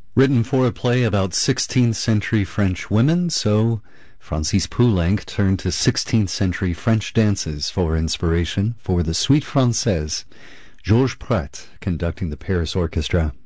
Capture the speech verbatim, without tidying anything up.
Written for a play about sixteenth century French women, so Francis Poulenc turned to sixteenth century French dances for inspiration for the Suite Française, Georges Prat conducting the Paris Orchestra.